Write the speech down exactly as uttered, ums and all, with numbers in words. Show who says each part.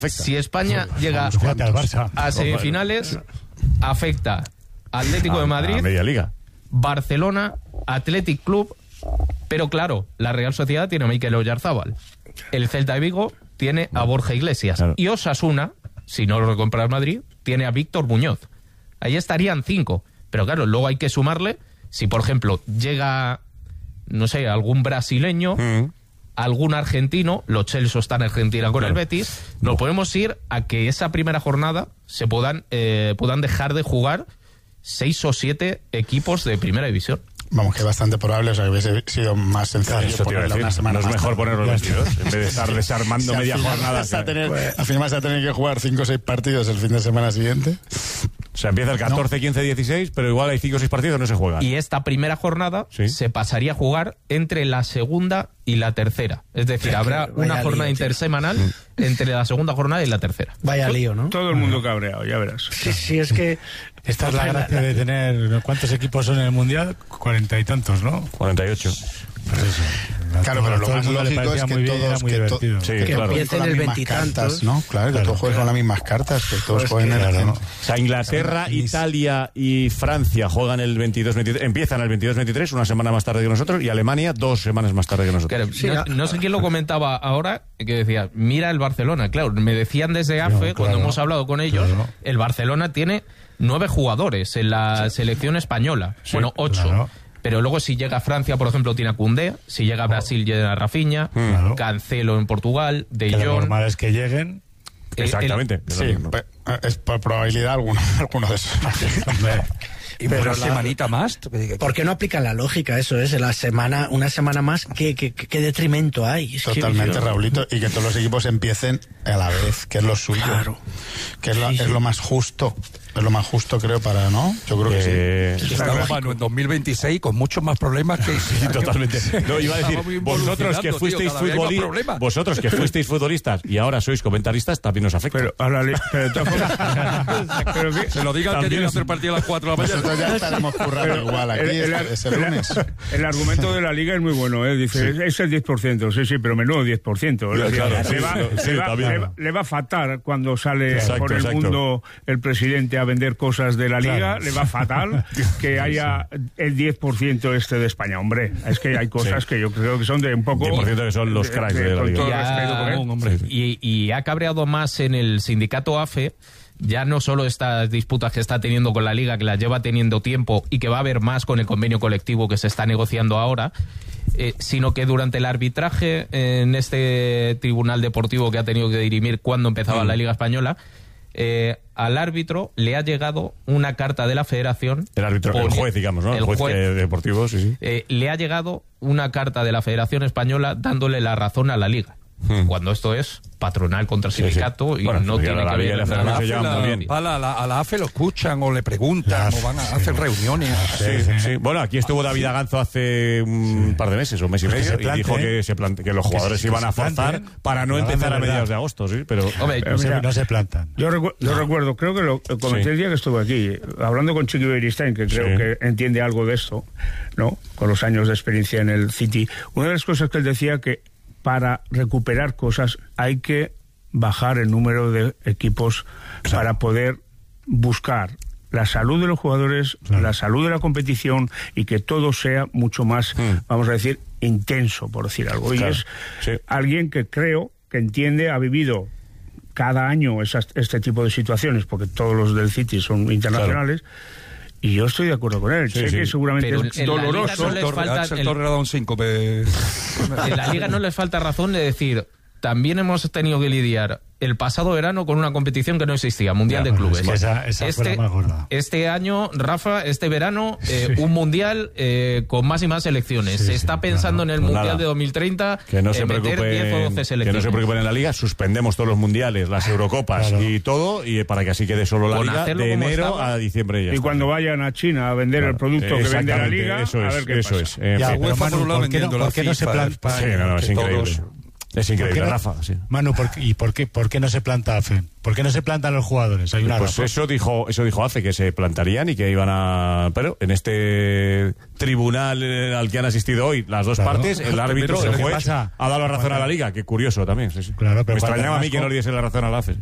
Speaker 1: Si España llega a semifinales, afecta Atlético de Madrid,
Speaker 2: a media liga,
Speaker 1: Barcelona, Athletic Club, pero claro, la Real Sociedad tiene a Mikel Oyarzábal, el Celta de Vigo tiene a Borja Iglesias, claro. Y Osasuna, si no lo recompra el Madrid, tiene a Víctor Muñoz. Ahí estarían cinco, pero claro, luego hay que sumarle, si por ejemplo llega, no sé, algún brasileño, mm. algún argentino, los Chelsea están en Argentina con claro. el Betis, nos podemos ir a que esa primera jornada se puedan, eh, puedan dejar de jugar seis o siete equipos de primera división.
Speaker 3: Vamos, que es bastante probable, o sea, que hubiese sido más sencillo
Speaker 2: claro,
Speaker 3: ponerla una semana
Speaker 2: no
Speaker 3: más.
Speaker 2: Es mejor ponerlo los veintidós, en vez de estar desarmando media jornada.
Speaker 3: A tener, pues, al final vas a tener que jugar cinco o seis partidos el fin de semana siguiente.
Speaker 2: O sea, empieza el catorce, no. quince, dieciséis, pero igual hay cinco o seis partidos que no se juegan.
Speaker 1: Y esta primera jornada ¿sí? se pasaría a jugar entre la segunda y la tercera. Es decir, habrá Vaya una jornada lío, intersemanal sí. entre la segunda jornada y la tercera.
Speaker 4: Vaya lío, ¿no?
Speaker 5: Todo el mundo cabreado, ya verás.
Speaker 4: Sí, sí, es que...
Speaker 6: Esta es la gracia de tener... ¿Cuántos equipos son en el Mundial? Cuarenta y tantos, ¿no?
Speaker 2: Cuarenta y ocho.
Speaker 6: Pues eso.
Speaker 3: Claro, pero lo más lógico es que
Speaker 6: bien,
Speaker 3: todos que, to
Speaker 6: sí,
Speaker 3: que
Speaker 4: claro. empiecen el veintitantos,
Speaker 3: ¿no? Claro, que claro, todos jueguen claro. con las mismas cartas, que todos pues jueguen
Speaker 2: claro,
Speaker 3: el...
Speaker 2: ¿no? O sea, Inglaterra, Italia y Francia juegan el veintidós veintitrés, empiezan el veintidós veintitrés, una semana más tarde que nosotros, y Alemania dos semanas más tarde que nosotros.
Speaker 1: Claro, sí, no, no sé quién lo comentaba ahora, que decía, mira el Barcelona. Claro, me decían desde A F E, no, claro, cuando hemos hablado con ellos, claro. el Barcelona tiene nueve jugadores en la sí. selección española. Sí, bueno, ocho. Claro. Pero luego si llega a Francia, por ejemplo, tiene a Koundé, si llega a Brasil, llega a Rafinha, claro. Cancelo en Portugal, De Jong...
Speaker 6: Lo normal es que lleguen...
Speaker 2: Eh, Exactamente.
Speaker 3: El, sí, es por probabilidad alguno, alguno de esos.
Speaker 4: Y pero una la, semanita más. ¿Por qué no aplican la lógica? Eso es, la semana, una semana más, ¿qué, qué, qué detrimento hay? Es
Speaker 3: Totalmente,
Speaker 4: que,
Speaker 3: Raulito, y que todos los equipos empiecen a la vez, que es lo suyo.
Speaker 4: Claro.
Speaker 3: Que es, la, sí, sí. es lo más justo. Es lo más justo, creo, para, ¿no? Yo creo
Speaker 7: eh,
Speaker 3: que sí.
Speaker 7: Está bueno, en dos mil veintiséis con muchos más problemas que...
Speaker 2: Sí, totalmente. No, iba a decir, vosotros que fuisteis futbolistas, vosotros que fuisteis futbolistas y ahora sois comentaristas, también os afecta.
Speaker 5: Pero, ahora, pero de todas formas, pero que,
Speaker 7: se lo diga el que tiene que hacer partido a las cuatro de la mañana.
Speaker 3: Nosotros ya estaremos currando igual aquí, el, el, es el lunes.
Speaker 5: El, el argumento de la Liga es muy bueno, ¿eh? Dice, sí. es el diez por ciento, sí, sí, pero menudo diez por ciento.
Speaker 2: Ya, claro,
Speaker 5: le,
Speaker 2: sí,
Speaker 5: va,
Speaker 2: sí,
Speaker 5: le, va, le, va, le va a fatal cuando sale exacto, por el exacto. mundo el presidente a vender cosas de la Liga, claro. le va fatal que haya el diez por ciento este de España. Hombre, es que hay cosas sí. que yo creo que son de un poco...
Speaker 2: diez por ciento que son los cracks de, de, de la Liga.
Speaker 1: Ya,
Speaker 2: un hombre.
Speaker 1: Y, y ha cabreado más en el sindicato A F E, ya no solo estas disputas que está teniendo con la Liga, que las lleva teniendo tiempo y que va a haber más con el convenio colectivo que se está negociando ahora, eh, sino que durante el arbitraje en este tribunal deportivo que ha tenido que dirimir cuando empezaba mm. la Liga Española, Eh, al árbitro le ha llegado una carta de la Federación.
Speaker 2: El árbitro, el juez, digamos, ¿no? El, el juez, juez que, deportivo, sí, sí.
Speaker 1: Eh, le ha llegado una carta de la Federación Española dándole la razón a la Liga. Hmm. Cuando esto es patronal contra sindicato sí, sí. y bueno, no tiene que ver
Speaker 7: a la, a, la, a la A F E lo escuchan o le preguntan o van a hacer reuniones.
Speaker 2: Sí, sí, sí. Bueno, aquí estuvo David Aganzo hace un par de meses, un mes y medio, y dijo que, se plante, que los jugadores se iban a forzar para no empezar a mediados de agosto, sí, pero,
Speaker 6: Hombre, pero mira, no se plantan.
Speaker 5: Yo, recu yo no. recuerdo, creo que lo comenté sí. el día que estuve aquí, hablando con Chiqui Beristain, que creo sí. que entiende algo de esto, ¿no? Con los años de experiencia en el City. Una de las cosas que él decía que para recuperar cosas hay que bajar el número de equipos claro. para poder buscar la salud de los jugadores, claro. la salud de la competición y que todo sea mucho más, mm. vamos a decir, intenso, por decir algo. Claro. Y es sí. alguien que creo que entiende, ha vivido cada año esas, este tipo de situaciones, porque todos los del City son internacionales, claro. Y yo estoy de acuerdo con él. Sí, sé sí. que seguramente pero es doloroso.
Speaker 7: No les falta, el, el Torre ha dado un síncope.
Speaker 1: En la Liga no les falta razón de decir, también hemos tenido que lidiar el pasado verano con una competición que no existía, Mundial ya, de Clubes.
Speaker 6: Es que esa, esa
Speaker 1: este,
Speaker 6: fue la más gorda.
Speaker 1: Este año, Rafa, este verano, eh, sí. un Mundial eh, con más y más selecciones. Sí, se está sí, pensando claro. en el
Speaker 2: pues
Speaker 1: Mundial
Speaker 2: nada.
Speaker 1: de dos mil treinta
Speaker 2: que no se
Speaker 1: en meter diez o doce selecciones.
Speaker 2: Que no se preocupen en la Liga, suspendemos todos los Mundiales, las Eurocopas claro. y todo, y para que así quede solo la con Liga de enero estaba. a diciembre. Ya
Speaker 5: y
Speaker 2: está.
Speaker 5: Cuando vayan a China a vender
Speaker 2: claro.
Speaker 5: el producto que vende la Liga,
Speaker 2: eso es,
Speaker 5: a ver qué
Speaker 2: eso
Speaker 5: pasa.
Speaker 2: Es. Eh,
Speaker 7: ya,
Speaker 2: sí,
Speaker 7: UEFA por un lado vendiendo la
Speaker 6: FIFA,
Speaker 7: no se
Speaker 2: sí, no, no, es increíble. Es increíble,
Speaker 6: ¿Por qué no-
Speaker 2: Rafa. Sí.
Speaker 6: Manu, ¿por qué- ¿y por qué, por qué no se planta A F E? ¿Por qué no se plantan los jugadores? Hay una
Speaker 2: Pues
Speaker 6: razón.
Speaker 2: eso dijo, eso dijo hace que se plantarían y que iban a. Pero en este tribunal eh, al que han asistido hoy las dos
Speaker 6: Claro.
Speaker 2: partes, el árbitro,
Speaker 6: Pero
Speaker 2: el
Speaker 6: ¿qué
Speaker 2: juez,
Speaker 6: pasa?
Speaker 2: ha dado la razón a la liga. Qué curioso también. Sí, sí.
Speaker 6: Claro, pero
Speaker 2: Me
Speaker 6: cuando
Speaker 2: extrañaba a mí
Speaker 6: Vasco-
Speaker 2: que no le diese la razón a la A F E.